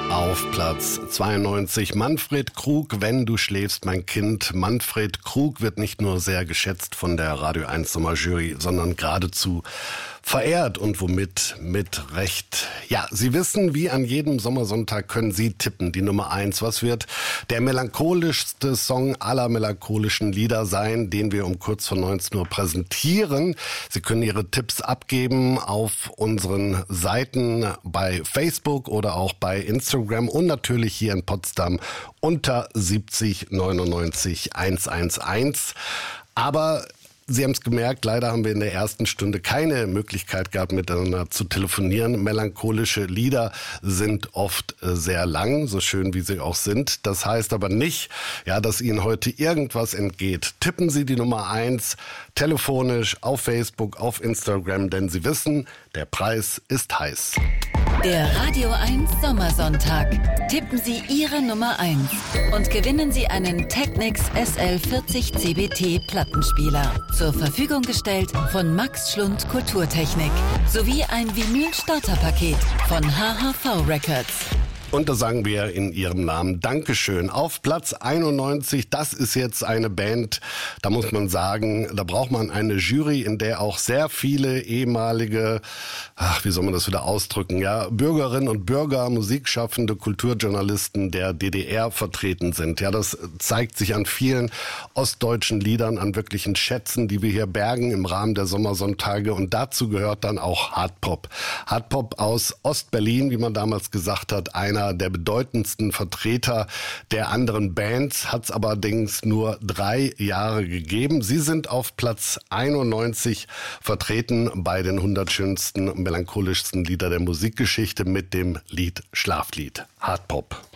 Auf Platz 92 Manfred Krug, Wenn du schläfst, mein Kind. Manfred Krug wird nicht nur sehr geschätzt von der Radio 1 Sommerjury, sondern geradezu verehrt und womit mit Recht. Ja, Sie wissen, wie an jedem Sommersonntag können Sie tippen, die Nummer 1. Was wird der melancholischste Song aller melancholischen Lieder sein, den wir um kurz vor 19 Uhr präsentieren? Sie können Ihre Tipps abgeben auf unseren Seiten bei Facebook oder auch bei Instagram und natürlich hier in Potsdam unter 70 99 111. Aber Sie haben es gemerkt, leider haben wir in der ersten Stunde keine Möglichkeit gehabt, miteinander zu telefonieren. Melancholische Lieder sind oft sehr lang, so schön wie sie auch sind. Das heißt aber nicht, ja, dass Ihnen heute irgendwas entgeht. Tippen Sie die Nummer 1 telefonisch auf Facebook, auf Instagram, denn Sie wissen, der Preis ist heiß. Der Radio 1 Sommersonntag. Tippen Sie Ihre Nummer 1 und gewinnen Sie einen Technics SL40 CBT Plattenspieler. Zur Verfügung gestellt von Max Schlund Kulturtechnik sowie ein Vinyl-Starterpaket von HHV Records. Und da sagen wir in Ihrem Namen Dankeschön. Auf Platz 91, das ist jetzt eine Band, da muss man sagen, da braucht man eine Jury, in der auch sehr viele ehemalige, wie soll man das wieder ausdrücken, ja, Bürgerinnen und Bürger, Musikschaffende, Kulturjournalisten der DDR vertreten sind. Ja, das zeigt sich an vielen ostdeutschen Liedern, an wirklichen Schätzen, die wir hier bergen im Rahmen der Sommersonntage. Und dazu gehört dann auch Hardpop. Hardpop aus Ostberlin, wie man damals gesagt hat, einer der bedeutendsten Vertreter der anderen Bands, hat es allerdings nur 3 Jahre gegeben. Sie sind auf Platz 91 vertreten bei den 100 schönsten, melancholischsten Lieder der Musikgeschichte mit dem Lied Schlaflied. Hardpop.